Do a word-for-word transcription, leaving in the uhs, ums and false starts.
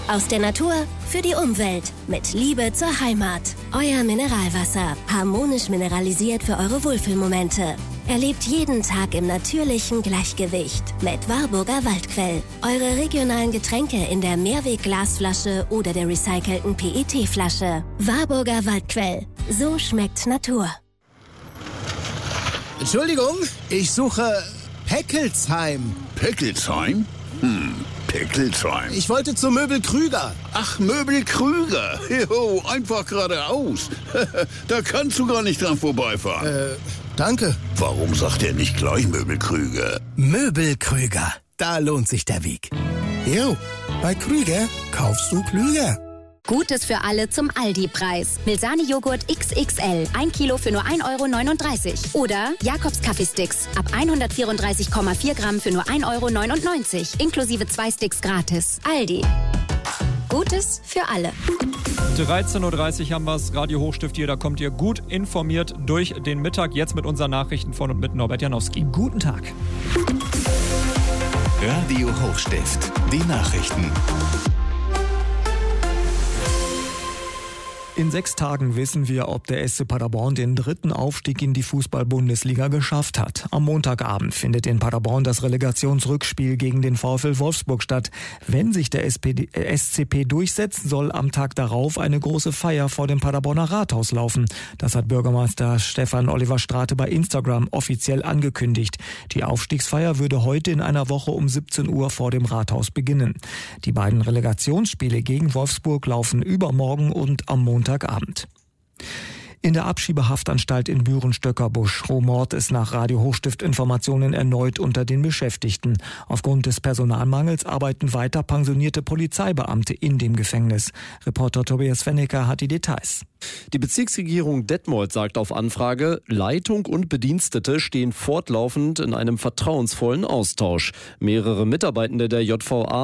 Aus der Natur für die Umwelt. Mit Liebe zur Heimat. Euer Mineralwasser. Harmonisch mineralisiert für eure Wohlfühlmomente. Erlebt jeden Tag im natürlichen Gleichgewicht mit Warburger Waldquell. Eure regionalen Getränke in der Mehrweg-Glasflasche oder der recycelten P E T-Flasche. Warburger Waldquell. So schmeckt Natur. Entschuldigung, ich suche Peckelsheim. Peckelsheim? Hm, Peckelsheim. Ich wollte zu Möbel Krüger. Ach, Möbel Krüger. Jo, einfach geradeaus. Da kannst du gar nicht dran vorbeifahren. Äh, danke. Warum sagt er nicht gleich Möbel Krüger? Möbel Krüger. Da lohnt sich der Weg. Jo, bei Krüger kaufst du klüger. Gutes für alle zum Aldi-Preis. Milsani-Joghurt X X L, ein Kilo für nur ein Euro neununddreißig. Oder Jakobs Kaffeesticks, ab hundertvierunddreißig Komma vier Gramm für nur ein Euro neunundneunzig. Inklusive zwei Sticks gratis. Aldi. Gutes für alle. dreizehn Uhr dreißig haben wir es. Radio Hochstift hier, da kommt ihr gut informiert durch den Mittag. Jetzt mit unseren Nachrichten von und mit Norbert Janowski. Guten Tag. Radio Hochstift, die Nachrichten. In sechs Tagen wissen wir, ob der S C Paderborn den dritten Aufstieg in die Fußball-Bundesliga geschafft hat. Am Montagabend findet in Paderborn das Relegationsrückspiel gegen den VfL Wolfsburg statt. Wenn sich der S C P durchsetzt, soll am Tag darauf eine große Feier vor dem Paderborner Rathaus laufen. Das hat Bürgermeister Stefan Oliver Strate bei Instagram offiziell angekündigt. Die Aufstiegsfeier würde heute in einer Woche um siebzehn Uhr vor dem Rathaus beginnen. Die beiden Relegationsspiele gegen Wolfsburg laufen übermorgen und am Montag Montagabend. In der Abschiebehaftanstalt in Büren-Stöckerbusch rumort es nach Radio Hochstift Informationen erneut unter den Beschäftigten. Aufgrund des Personalmangels arbeiten weiter pensionierte Polizeibeamte in dem Gefängnis. Reporter Tobias Fennecker hat die Details. Die Bezirksregierung Detmold sagt auf Anfrage, Leitung und Bedienstete stehen fortlaufend in einem vertrauensvollen Austausch. Mehrere Mitarbeitende der J V A